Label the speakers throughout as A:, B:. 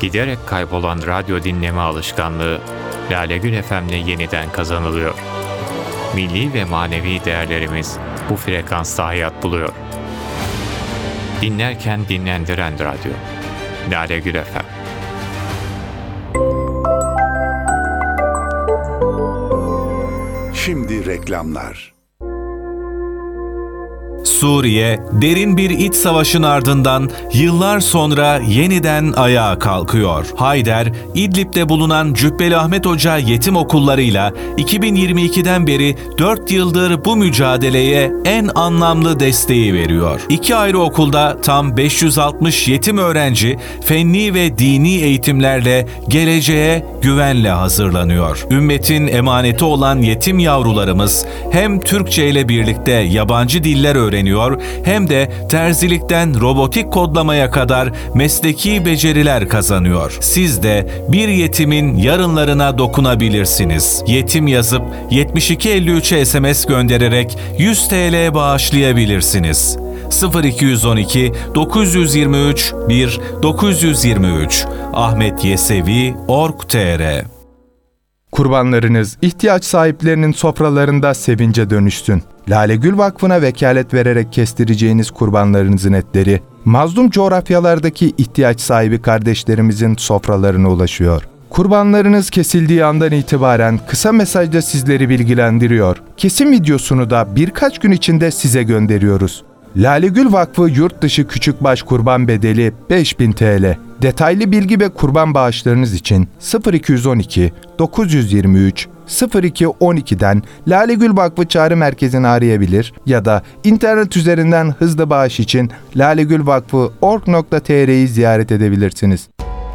A: Giderek kaybolan radyo dinleme alışkanlığı Lale Gül FM'le yeniden kazanılıyor. Milli ve manevi değerlerimiz bu frekansta hayat buluyor. Dinlerken dinlendiren radyo. Lale Gül FM.
B: Şimdi reklamlar.
C: Suriye, derin bir iç savaşın ardından yıllar sonra yeniden ayağa kalkıyor. Hayder, İdlib'de bulunan Cübbeli Ahmet Hoca yetim okullarıyla 2022'den beri 4 yıldır bu mücadeleye en anlamlı desteği veriyor. 2 ayrı okulda tam 560 yetim öğrenci fenni ve dini eğitimlerle geleceğe güvenle hazırlanıyor. Ümmetin emaneti olan yetim yavrularımız hem Türkçe ile birlikte yabancı diller öğreniyor hem de terzilikten robotik kodlamaya kadar mesleki beceriler kazanıyor. Siz de bir yetimin yarınlarına dokunabilirsiniz. Yetim yazıp 7253'e SMS göndererek 100 TL bağışlayabilirsiniz. 0212 923 1 923 ahmetyesevi.org.tr.
D: Kurbanlarınız ihtiyaç sahiplerinin sofralarında sevince dönüşsün. Lale Gül Vakfı'na vekalet vererek kestireceğiniz kurbanlarınızın etleri, mazlum coğrafyalardaki ihtiyaç sahibi kardeşlerimizin sofralarına ulaşıyor. Kurbanlarınız kesildiği andan itibaren kısa mesajla sizleri bilgilendiriyor. Kesim videosunu da birkaç gün içinde size gönderiyoruz. Lale Gül Vakfı yurt dışı küçükbaş kurban bedeli 5000 TL. Detaylı bilgi ve kurban bağışlarınız için 0212 923 0212'den Lale Gül Vakfı Çağrı Merkezi'ni arayabilir ya da internet üzerinden hızlı bağış için lalegülvakfı.org.tr'yi ziyaret edebilirsiniz.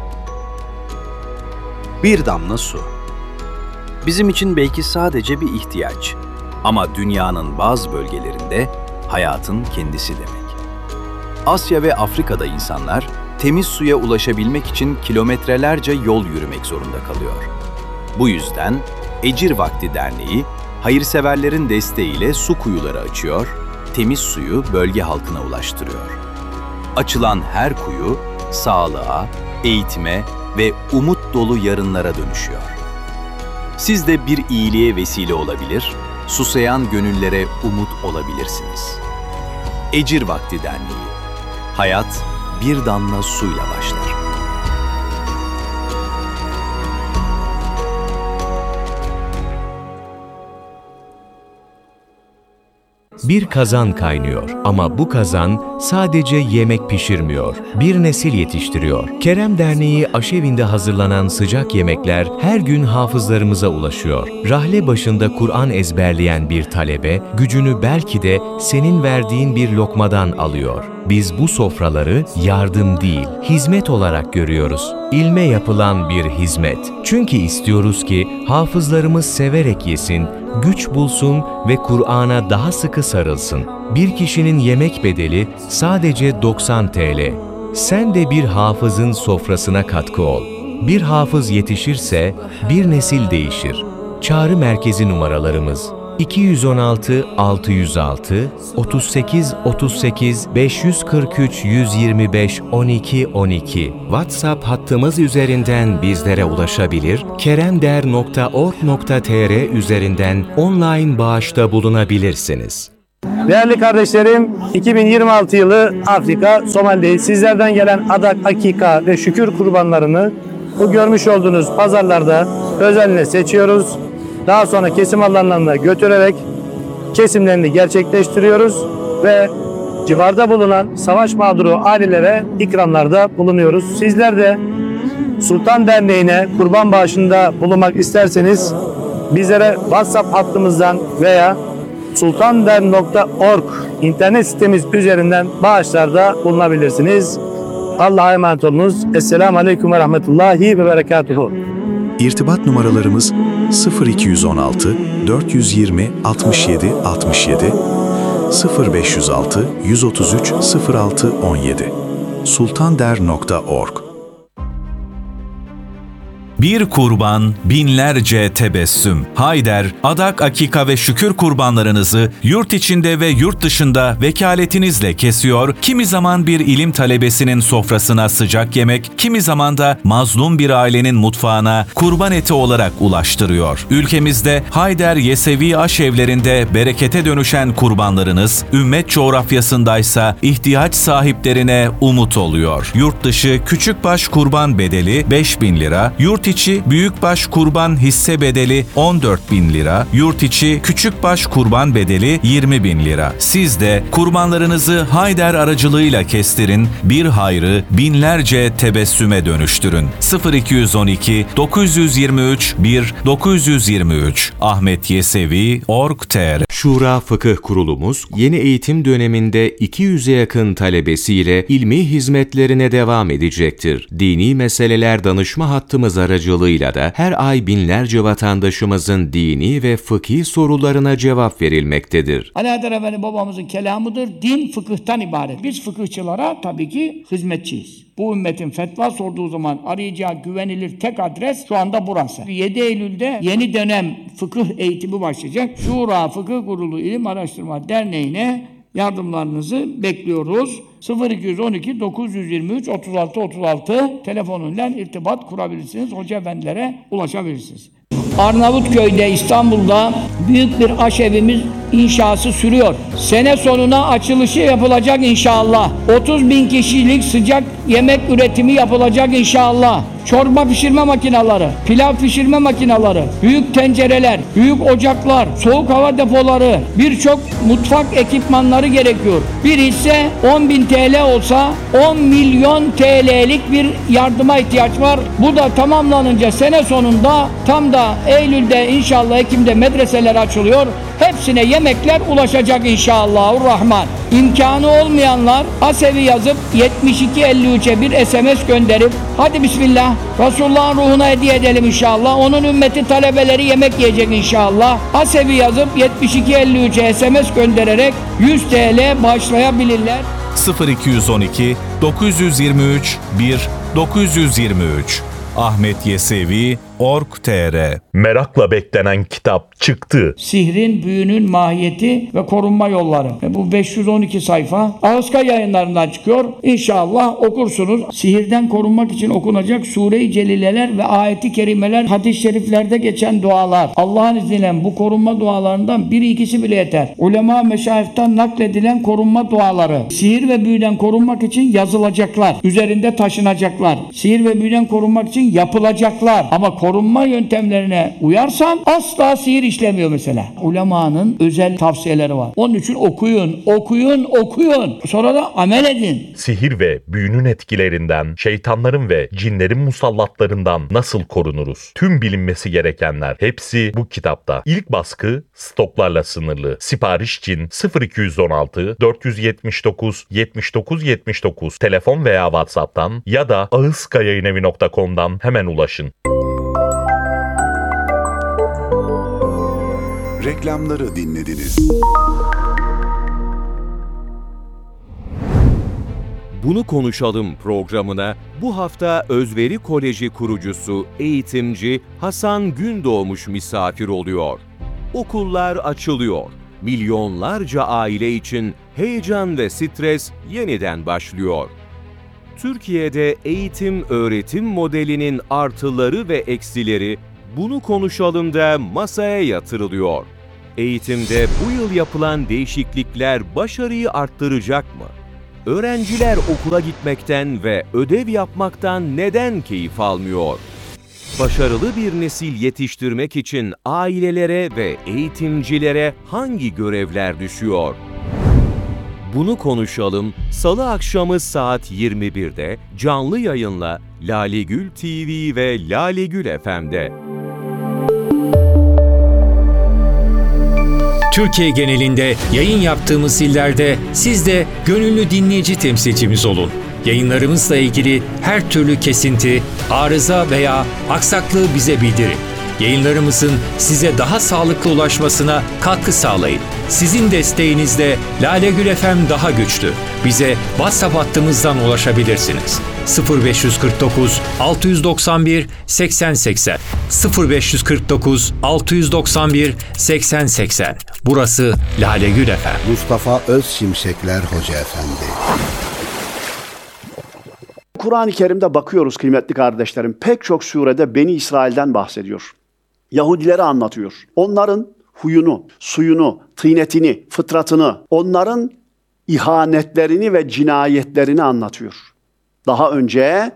E: Bir damla su. Bizim için belki sadece bir ihtiyaç ama dünyanın bazı bölgelerinde hayatın kendisi demek. Asya ve Afrika'da insanlar temiz suya ulaşabilmek için kilometrelerce yol yürümek zorunda kalıyor. Bu yüzden Ecir Vakti Derneği, hayırseverlerin desteğiyle su kuyuları açıyor, temiz suyu bölge halkına ulaştırıyor. Açılan her kuyu, sağlığa, eğitime ve umut dolu yarınlara dönüşüyor. Siz de bir iyiliğe vesile olabilir, susayan gönüllere umut olabilirsiniz. Ecir Vakti Derneği. Hayat bir damla suyla başlar.
F: Bir kazan kaynıyor ama bu kazan sadece yemek pişirmiyor, bir nesil yetiştiriyor. Kerem Derneği aşevinde hazırlanan sıcak yemekler her gün hafızlarımıza ulaşıyor. Rahle başında Kur'an ezberleyen bir talebe, gücünü belki de senin verdiğin bir lokmadan alıyor. Biz bu sofraları yardım değil, hizmet olarak görüyoruz. İlme yapılan bir hizmet. Çünkü istiyoruz ki hafızlarımız severek yesin, güç bulsun ve Kur'an'a daha sıkı sarılsın. Bir kişinin yemek bedeli sadece 90 TL. Sen de bir hafızın sofrasına katkı ol. Bir hafız yetişirse bir nesil değişir. Çağrı merkezi numaralarımız 216 606 38 38 543 125 12 12. WhatsApp hattımız üzerinden bizlere ulaşabilir, keremder.org.tr üzerinden online bağışta bulunabilirsiniz.
G: Değerli kardeşlerim, 2026 yılı Afrika, Somali'deyiz. Sizlerden gelen adak, akika ve şükür kurbanlarını bu görmüş olduğunuz pazarlarda özenle seçiyoruz. Daha sonra kesim alanlarına götürerek kesimlerini gerçekleştiriyoruz ve civarda bulunan savaş mağduru ailelere ikramlarda bulunuyoruz. Sizler de Sultan Derneği'ne kurban bağışında bulunmak isterseniz bizlere WhatsApp hattımızdan veya sultander.org internet sitemiz üzerinden bağışlarda bulunabilirsiniz. Allah'a emanet olunuz. Esselamu Aleyküm ve Rahmetullahi ve Berekatuhu.
H: İrtibat numaralarımız 0216 420 67 67 0506 133 06 17 sultander.org.
C: Bir kurban, binlerce tebessüm. Hayder, adak, akika ve şükür kurbanlarınızı yurt içinde ve yurt dışında vekaletinizle kesiyor, kimi zaman bir ilim talebesinin sofrasına sıcak yemek, kimi zaman da mazlum bir ailenin mutfağına kurban eti olarak ulaştırıyor. Ülkemizde Hayder Yesevi aşevlerinde berekete dönüşen kurbanlarınız, ümmet coğrafyasındaysa ihtiyaç sahiplerine umut oluyor. Yurt dışı küçükbaş kurban bedeli 5.000 lira, yurt içi büyükbaş kurban hisse bedeli 14.000 lira, yurt içi küçükbaş kurban bedeli 20.000 lira. Siz de kurbanlarınızı Hayder aracılığıyla kestirin, bir hayrı binlerce tebessüme dönüştürün. 0212 923 1 923 Ahmet Yesevi Org.tr.
F: Şura Fıkıh Kurulumuz, yeni eğitim döneminde 200'e yakın talebesiyle ilmi hizmetlerine devam edecektir. Dini meseleler danışma hattımız aracılığıyla da her ay binlerce vatandaşımızın dini ve fıkhi sorularına cevap verilmektedir.
B: Ali Haydar Efendi babamızın kelamıdır. Din fıkıhtan ibaret. Biz fıkıhçılara tabii ki hizmetçiyiz. Bu ümmetin fetva sorduğu zaman arayacağı güvenilir tek adres şu anda burası. 7 Eylül'de yeni dönem fıkıh eğitimi başlayacak. Şura Fıkıh Kurulu İlim Araştırma Derneği'ne yardımlarınızı bekliyoruz. 0212 923 36 36 telefonuyla irtibat kurabilirsiniz. Hoca efendilere ulaşabilirsiniz. Arnavutköy'de, İstanbul'da büyük bir aşevimiz inşası sürüyor. Sene sonuna açılışı yapılacak inşallah. 30.000 kişilik sıcak yemek üretimi yapılacak inşallah. Çorba pişirme makineleri, pilav pişirme makineleri, büyük tencereler, büyük ocaklar, soğuk hava depoları, birçok mutfak ekipmanları gerekiyor. Bir hisse 10.000 TL olsa 10 milyon TL'lik bir yardıma ihtiyaç var. Bu da tamamlanınca sene sonunda tam da Eylül'de inşallah Ekim'de medreseler açılıyor. Hepsine yemekler ulaşacak inşallahurrahman. İmkanı olmayanlar Asevi yazıp 7253'e bir SMS gönderip hadi bismillah Resulullah'ın ruhuna hediye edelim inşallah. Onun ümmeti talebeleri yemek yiyecek inşallah. Asevi yazıp 7253'e SMS göndererek 100 TL bağışlayabilirler.
C: 0212 923 1 923 Ahmet Yesevi Org.tr.
I: Merakla beklenen kitap çıktı.
B: Sihrin, büyünün mahiyeti ve korunma yolları. Bu 512 sayfa Ağızka yayınlarından çıkıyor. İnşallah okursunuz. Sihirden korunmak için okunacak Sure-i Celileler ve ayeti kerimeler, hadis-i şeriflerde geçen dualar. Allah'ın izniyle bu korunma dualarından biri ikisi bile yeter. Ulema meşayihten nakledilen korunma duaları. Sihir ve büyüden korunmak için yazılacaklar. Üzerinde taşınacaklar. Sihir ve büyüden korunmak için yapılacaklar. Ama korunma yöntemlerine uyarsan asla sihir işlemiyor mesela. Ulemanın özel tavsiyeleri var. Onun için okuyun, okuyun, okuyun. Sonra da amel edin.
I: Sihir ve büyünün etkilerinden, şeytanların ve cinlerin musallatlarından nasıl korunuruz? Tüm bilinmesi gerekenler hepsi bu kitapta. İlk baskı stoklarla sınırlı. Sipariş için 0216 479 79 79 telefon veya WhatsApp'tan ya da ağızkayayinevi.com'dan hemen ulaşın.
H: Reklamları dinlediniz.
F: Bunu Konuşalım programına bu hafta Özveri Koleji kurucusu, eğitimci Hasan Gündoğmuş misafir oluyor. Okullar açılıyor. Milyonlarca aile için heyecan ve stres yeniden başlıyor. Türkiye'de eğitim-öğretim modelinin artıları ve eksileri Bunu Konuşalım'da masaya yatırılıyor. Eğitimde bu yıl yapılan değişiklikler başarıyı arttıracak mı? Öğrenciler okula gitmekten ve ödev yapmaktan neden keyif almıyor? Başarılı bir nesil yetiştirmek için ailelere ve eğitimcilere hangi görevler düşüyor? Bunu Konuşalım, Salı akşamı saat 21'de canlı yayınla Lalegül TV ve Lalegül FM'de.
J: Türkiye genelinde yayın yaptığımız illerde siz de gönüllü dinleyici temsilcimiz olun. Yayınlarımızla ilgili her türlü kesinti, arıza veya aksaklığı bize bildirin. Yayınlarımızın size daha sağlıklı ulaşmasına katkı sağlayın. Sizin desteğinizle Lalegül FM daha güçlü. Bize WhatsApp hattımızdan ulaşabilirsiniz. 0549 691 8080 0549 691 8080. Burası Lale Gül FM.
K: Mustafa Özşimşekler Hoca Efendi.
L: Kur'an-ı Kerim'de bakıyoruz kıymetli kardeşlerim. Pek çok surede Beni İsrail'den bahsediyor. Yahudileri anlatıyor. Onların huyunu, suyunu, tıynetini, fıtratını, onların ihanetlerini ve cinayetlerini anlatıyor. Daha önce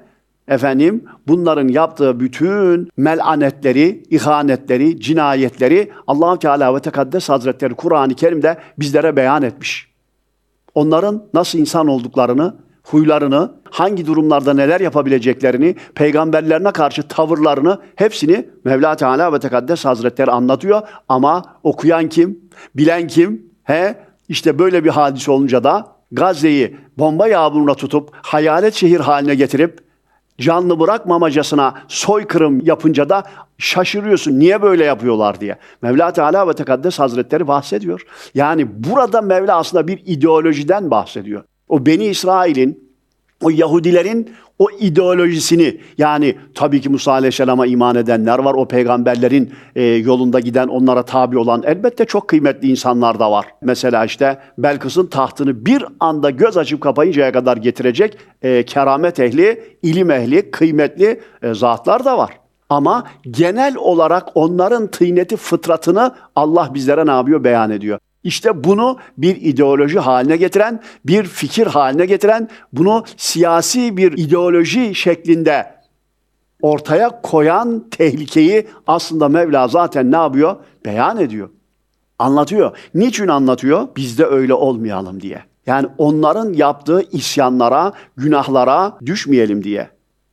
L: bunların yaptığı bütün melanetleri, ihanetleri, cinayetleri Allah-u Teala ve Tekaddes Hazretleri Kur'an-ı Kerim'de bizlere beyan etmiş. Onların nasıl insan olduklarını, huylarını, hangi durumlarda neler yapabileceklerini, peygamberlerine karşı tavırlarını hepsini Mevla Teala ve Tekaddes Hazretleri anlatıyor. Ama okuyan kim? Bilen kim? İşte böyle bir hadise olunca da Gazze'yi bomba yağmuruna tutup hayalet şehir haline getirip canlı bırakmamacasına soykırım yapınca da şaşırıyorsun. Niye böyle yapıyorlar diye. Mevla Teala ve Tekaddes Hazretleri bahsediyor. Yani burada Mevla aslında bir ideolojiden bahsediyor. O Beni İsrail'in, o Yahudilerin o ideolojisini, yani tabii ki Musa Aleyhisselam'a iman edenler var. O peygamberlerin yolunda giden, onlara tabi olan elbette çok kıymetli insanlar da var. Mesela işte Belkıs'ın tahtını bir anda göz açıp kapayıncaya kadar getirecek keramet ehli, ilim ehli, kıymetli zatlar da var. Ama genel olarak onların tıyneti, fıtratını Allah bizlere ne yapıyor? Beyan ediyor. İşte bunu bir ideoloji haline getiren, bir fikir haline getiren, bunu siyasi bir ideoloji şeklinde ortaya koyan tehlikeyi aslında Mevla zaten ne yapıyor? Beyan ediyor. Anlatıyor. Niçin anlatıyor? Biz de öyle olmayalım diye. Yani onların yaptığı isyanlara, günahlara düşmeyelim diye.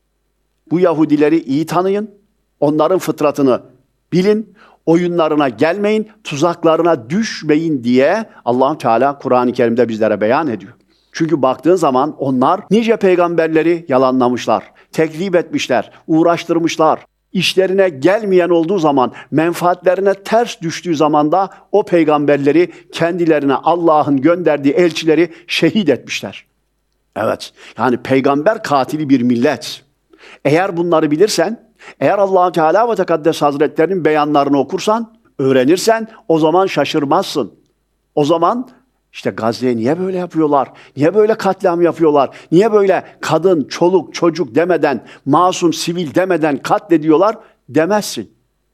L: Bu Yahudileri iyi tanıyın, onların fıtratını bilin, oyunlarına gelmeyin, tuzaklarına düşmeyin diye Allah Teala Kur'an-ı Kerim'de bizlere beyan ediyor. Çünkü baktığın zaman onlar nice peygamberleri yalanlamışlar, tekzip etmişler, uğraştırmışlar. İşlerine gelmeyen olduğu zaman, menfaatlerine ters düştüğü zaman da o peygamberleri, kendilerine Allah'ın gönderdiği elçileri şehit etmişler. Evet, yani peygamber katili bir millet. Eğer bunları bilirsen, eğer Allah Teala ve Tekaddes Hazretlerinin beyanlarını okursan, öğrenirsen o zaman şaşırmazsın. O zaman işte Gazze'ye niye böyle yapıyorlar? Niye böyle katliam yapıyorlar? Niye böyle kadın, çoluk, çocuk demeden, masum, sivil demeden katlediyorlar demezsin.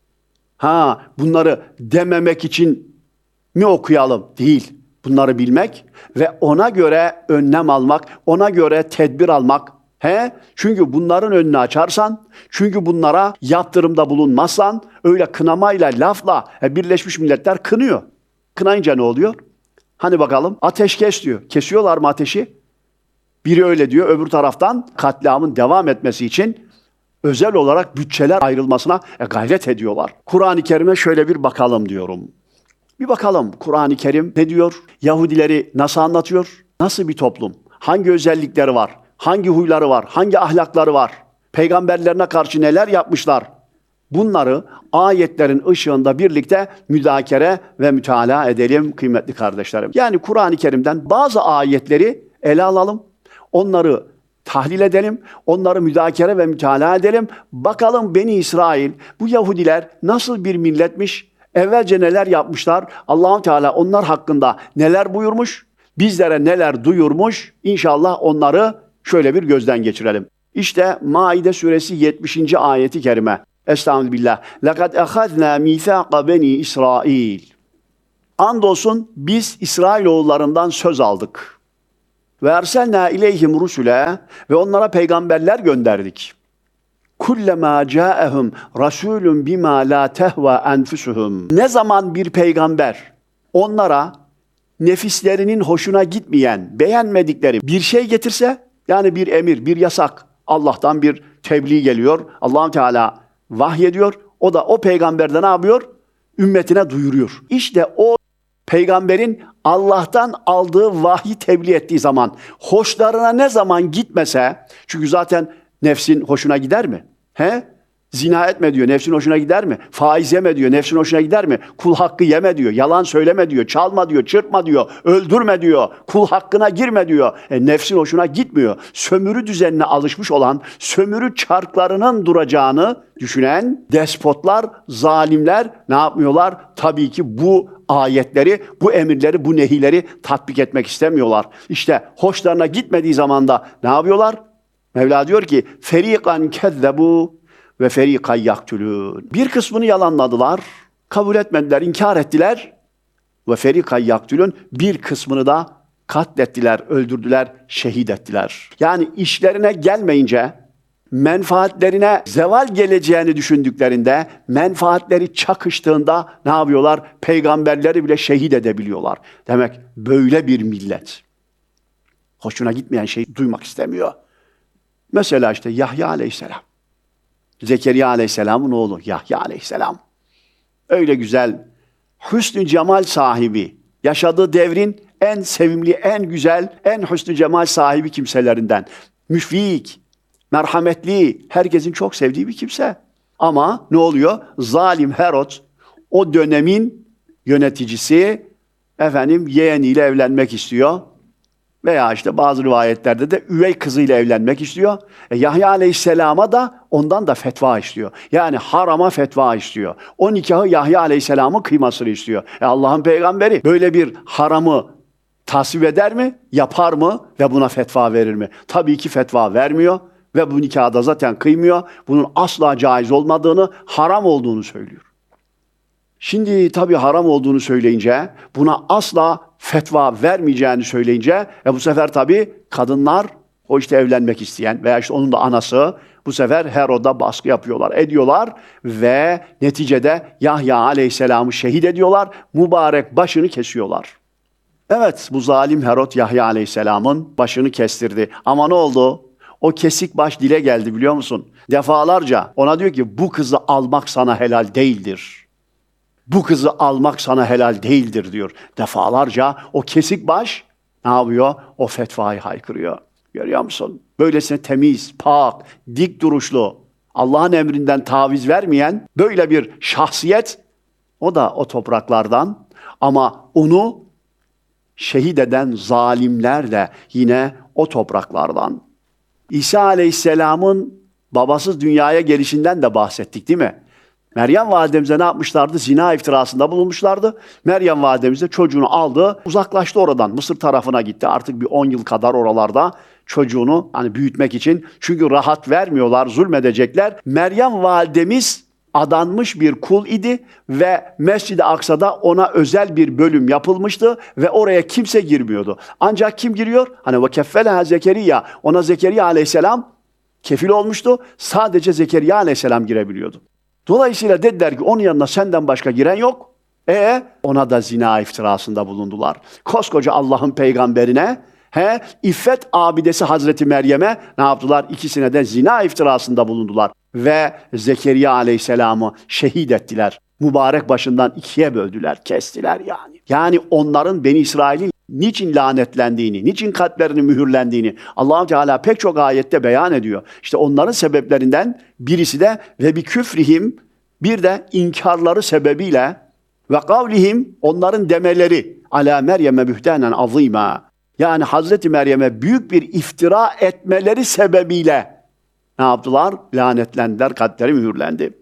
L: Bunları dememek için mi okuyalım? Değil. Bunları bilmek ve ona göre önlem almak, ona göre tedbir almak. Çünkü bunların önünü açarsan, çünkü bunlara yaptırımda bulunmazsan, öyle kınamayla, lafla Birleşmiş Milletler kınıyor. Kınayınca ne oluyor? Hani bakalım ateşkes diyor. Kesiyorlar mı ateşi? Biri öyle diyor, öbür taraftan katliamın devam etmesi için özel olarak bütçeler ayrılmasına gayret ediyorlar. Kur'an-ı Kerim'e şöyle bir bakalım diyorum. Bir bakalım Kur'an-ı Kerim ne diyor? Yahudileri nasıl anlatıyor? Nasıl bir toplum? Hangi özellikleri var? Hangi huyları var? Hangi ahlakları var? Peygamberlerine karşı neler yapmışlar? Bunları ayetlerin ışığında birlikte müzakere ve mütalaa edelim kıymetli kardeşlerim. Yani Kur'an-ı Kerim'den bazı ayetleri ele alalım. Onları tahlil edelim. Onları müzakere ve mütalaa edelim. Bakalım Beni İsrail, bu Yahudiler nasıl bir milletmiş? Evvelce neler yapmışlar? Allah-u Teala onlar hakkında neler buyurmuş? Bizlere neler duyurmuş? İnşallah onları şöyle bir gözden geçirelim. İşte Maide suresi 70. ayeti kerime. Estağfirullah. لَقَدْ اَخَذْنَا مِيثَاقَ بَنِي İsrail. Andolsun biz İsrailoğullarından söz aldık. Ve erselnâ ileyhim rusule ve onlara peygamberler gönderdik. Kullema câehum rasulun bima la tehva enfusuhum. Ne zaman bir peygamber onlara nefislerinin hoşuna gitmeyen, beğenmedikleri bir şey getirse, yani bir emir, bir yasak, Allah'tan bir tebliğ geliyor. Allah-u Teala vahyediyor. O da o peygamberde ne yapıyor? Ümmetine duyuruyor. İşte o peygamberin Allah'tan aldığı vahyi tebliğ ettiği zaman, hoşlarına ne zaman gitmese, çünkü zaten nefsin hoşuna gider mi? Zina etme diyor. Nefsin hoşuna gider mi? Faiz yeme diyor. Nefsin hoşuna gider mi? Kul hakkı yeme diyor. Yalan söyleme diyor. Çalma diyor. Çırpma diyor. Öldürme diyor. Kul hakkına girme diyor. Nefsin hoşuna gitmiyor. Sömürü düzenine alışmış olan, sömürü çarklarının duracağını düşünen despotlar, zalimler ne yapmıyorlar? Tabii ki bu ayetleri, bu emirleri, bu nehileri tatbik etmek istemiyorlar. İşte hoşlarına gitmediği zaman da ne yapıyorlar? Mevla diyor ki feriqan kezzebu ve feriqan yaktulun. Bir kısmını yalanladılar, kabul etmediler, inkar ettiler. Ve feriqan yaktulun, bir kısmını da katlettiler, öldürdüler, şehit ettiler. Yani işlerine gelmeyince, menfaatlerine zeval geleceğini düşündüklerinde, menfaatleri çakıştığında ne yapıyorlar? Peygamberleri bile şehit edebiliyorlar. Demek böyle bir millet. Hoşuna gitmeyen şeyi duymak istemiyor. Mesela işte Yahya Aleyhisselam. Zekeriya Aleyhisselam'ın oğlu Yahya Aleyhisselam. Öyle güzel, hüsnü cemal sahibi, yaşadığı devrin en sevimli, en güzel, en hüsnü cemal sahibi kimselerinden. Müşfik, merhametli, herkesin çok sevdiği bir kimse. Ama ne oluyor? Zalim Herod, o dönemin yöneticisi, yeğeniyle evlenmek istiyor. Veya işte bazı rivayetlerde de üvey kızıyla evlenmek istiyor. Yahya Aleyhisselam'a da ondan da fetva istiyor. Yani harama fetva istiyor. O nikahı Yahya Aleyhisselam'ın kıymasını istiyor. Allah'ın peygamberi böyle bir haramı tasvip eder mi? Yapar mı? Ve buna fetva verir mi? Tabii ki fetva vermiyor. Ve bu nikahı da zaten kıymıyor. Bunun asla caiz olmadığını, haram olduğunu söylüyor. Şimdi tabii haram olduğunu söyleyince, buna asla fetva vermeyeceğini söyleyince, bu sefer tabii kadınlar, o işte evlenmek isteyen veya işte onun da anası, bu sefer Herod'a baskı yapıyorlar, ediyorlar ve neticede Yahya Aleyhisselam'ı şehit ediyorlar, mübarek başını kesiyorlar. Evet, bu zalim Herod Yahya Aleyhisselam'ın başını kestirdi. Ama ne oldu? O kesik baş dile geldi biliyor musun? Defalarca ona diyor ki bu kızı almak sana helal değildir. Bu kızı almak sana helal değildir diyor. Defalarca o kesik baş ne yapıyor? O fetvayı haykırıyor. Görüyor musun? Böylesine temiz, pak, dik duruşlu, Allah'ın emrinden taviz vermeyen böyle bir şahsiyet, o da o topraklardan, ama onu şehit eden zalimler de yine o topraklardan. İsa Aleyhisselam'ın babasız dünyaya gelişinden de bahsettik değil mi? Meryem validemize ne yapmışlardı? Zina iftirasında bulunmuşlardı. Meryem validemiz de çocuğunu aldı, uzaklaştı oradan. Mısır tarafına gitti. Artık bir 10 yıl kadar oralarda çocuğunu büyütmek için. Çünkü rahat vermiyorlar, zulmedecekler. Meryem validemiz adanmış bir kul idi ve Mescid-i Aksa'da ona özel bir bölüm yapılmıştı ve oraya kimse girmiyordu. Ancak kim giriyor? Ve keffeleha Zekeriya. Ona Zekeriya Aleyhisselam kefil olmuştu. Sadece Zekeriya Aleyhisselam girebiliyordu. Dolayısıyla dediler ki onun yanına senden başka giren yok. Ona da zina iftirasında bulundular. Koskoca Allah'ın peygamberine, İffet abidesi Hazreti Meryem'e ne yaptılar? İkisine de zina iftirasında bulundular. Ve Zekeriya Aleyhisselam'ı şehit ettiler. Mübarek başından ikiye böldüler, kestiler yani. Yani onların Beni İsrail'in niçin lanetlendiğini, niçin kalplerinin mühürlendiğini Allah-u Teala pek çok ayette beyan ediyor. İşte onların sebeplerinden birisi de ve bi küfrihim, bir de inkarları sebebiyle ve kavlihim, onların demeleri ala Meryem'e bühtenen azîmâ, yani Hazreti Meryem'e büyük bir iftira etmeleri sebebiyle ne yaptılar? Lanetlendiler, kalpleri mühürlendi.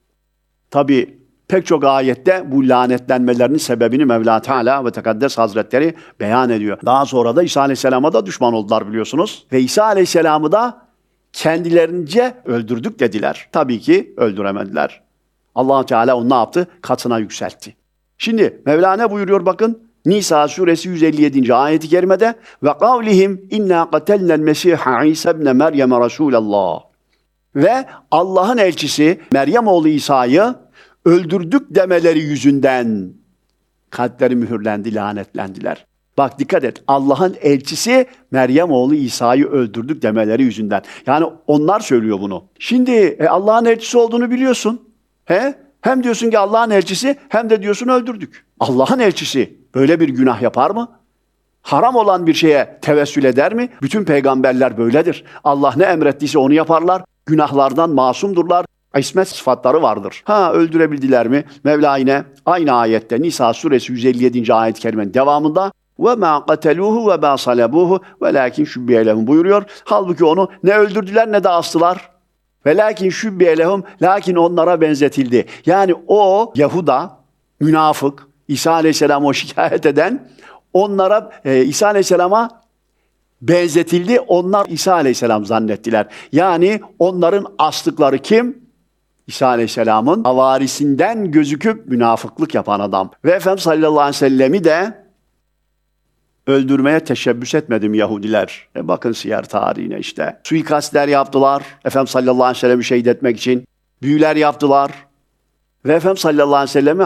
L: Tabi pek çok ayette bu lanetlenmelerinin sebebini Mevla Teala ve Tekaddes Hazretleri beyan ediyor. Daha sonra da İsa Aleyhisselam'a da düşman oldular biliyorsunuz. Ve İsa Aleyhisselam'ı da kendilerince öldürdük dediler. Tabii ki öldüremediler. Allah Teala onu ne yaptı? Katına yükseltti. Şimdi Mevla ne buyuruyor bakın? Nisa suresi 157. ayeti kerimede ve kavlihim inna qatelna'l Mesih İsa ibn Meryem Resulullah. Ve Allah'ın elçisi Meryem oğlu İsa'yı öldürdük demeleri yüzünden kalpleri mühürlendi, lanetlendiler. Bak dikkat et. Allah'ın elçisi Meryem oğlu İsa'yı öldürdük demeleri yüzünden. Yani onlar söylüyor bunu. Şimdi Allah'ın elçisi olduğunu biliyorsun. Hem diyorsun ki Allah'ın elçisi, hem de diyorsun öldürdük. Allah'ın elçisi böyle bir günah yapar mı? Haram olan bir şeye tevessül eder mi? Bütün peygamberler böyledir. Allah ne emrettiyse onu yaparlar. Günahlardan masumdurlar. İsmet sıfatları vardır. Öldürebildiler mi? Mevla yine aynı ayette Nisa suresi 157. ayet-i kerimenin devamında وَمَا قَتَلُوهُ وَمَا صَلَبُوهُ وَلَاكِنْ شُبِّهَ لَهُمْ buyuruyor. Halbuki onu ne öldürdüler ne de astılar. وَلَاكِنْ شُبِّهَ لَهُمْ lakin onlara benzetildi. Yani o Yahuda, münafık, İsa Aleyhisselam'ı şikayet eden onlara İsa Aleyhisselam'a benzetildi. Onlar İsa Aleyhisselam zannettiler. Yani onların astıkları kim? İsa Aleyhisselam'ın havarisinden gözüküp münafıklık yapan adam. Ve Efendimiz sallallahu aleyhi ve sellemi de öldürmeye teşebbüs etmedim Yahudiler. Bakın siyer tarihine işte. Suikastler yaptılar. Efendimiz sallallahu aleyhi ve sellem'i şehit etmek için. Büyüler yaptılar. Ve Efendimiz sallallahu aleyhi ve sellem'i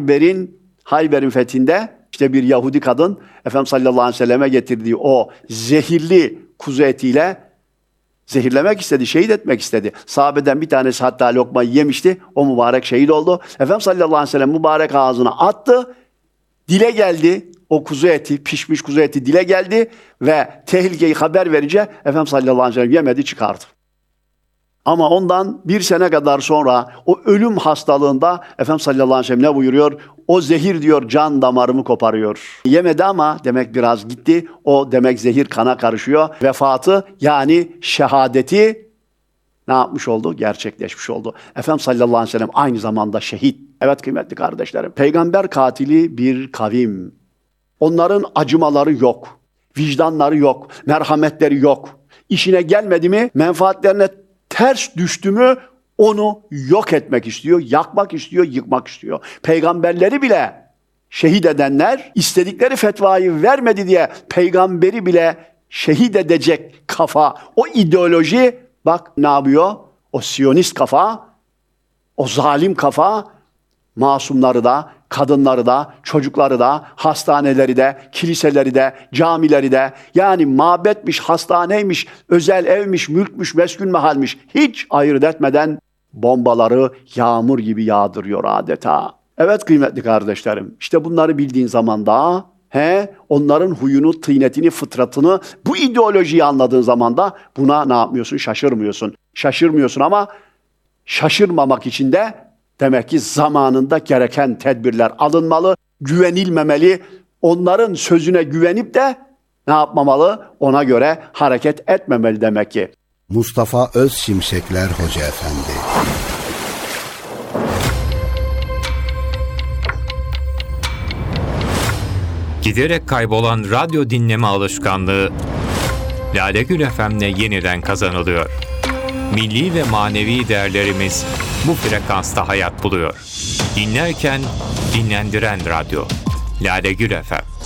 L: Hayber'in fethinde işte bir Yahudi kadın Efendimiz sallallahu aleyhi ve selleme getirdiği o zehirli kuzu etiyle zehirlemek istedi, şehit etmek istedi. Sahabeden bir tanesi hatta lokmayı yemişti. O mübarek şehit oldu. Efendimiz sallallahu aleyhi ve sellem mübarek ağzına attı. Dile geldi. O kuzu eti, pişmiş kuzu eti dile geldi ve tehlikeyi haber verince Efendimiz sallallahu aleyhi ve sellem yemedi, çıkardı. Ama ondan bir sene kadar sonra o ölüm hastalığında Efendimiz sallallahu aleyhi ve sellem ne buyuruyor? O zehir diyor can damarımı koparıyor. Yemedi ama demek biraz gitti. O demek zehir kana karışıyor. Vefatı yani şehadeti ne yapmış oldu? Gerçekleşmiş oldu. Efendimiz sallallahu aleyhi ve sellem aynı zamanda şehit. Evet kıymetli kardeşlerim. Peygamber katili bir kavim. Onların acımaları yok. Vicdanları yok. Merhametleri yok. İşine gelmedi mi, menfaatlerine ters düştü mü onu yok etmek istiyor, yakmak istiyor, yıkmak istiyor. Peygamberleri bile şehit edenler istedikleri fetvayı vermedi diye peygamberi bile şehit edecek kafa, o ideoloji bak ne yapıyor? O Siyonist kafa, o zalim kafa masumları da, kadınları da, çocukları da, hastaneleri de, kiliseleri de, camileri de, yani mabetmiş, hastaneymiş, özel evmiş, mülkmüş, meskun mehalmiş, hiç ayırt etmeden bombaları yağmur gibi yağdırıyor adeta. Evet kıymetli kardeşlerim, işte bunları bildiğin zaman da, onların huyunu, tıynetini, fıtratını, bu ideolojiyi anladığın zaman da buna ne yapmıyorsun? Şaşırmıyorsun. Şaşırmıyorsun ama şaşırmamak için de demek ki zamanında gereken tedbirler alınmalı, güvenilmemeli. Onların sözüne güvenip de ne yapmamalı? Ona göre hareket etmemeli demek ki.
K: Mustafa Özşimşekler Hoca Efendi.
A: Giderek kaybolan radyo dinleme alışkanlığı Lale Gül FM'le yeniden kazanılıyor. Milli ve manevi değerlerimiz bu frekansta hayat buluyor. Dinlerken dinlendiren radyo. Lale Gül FM.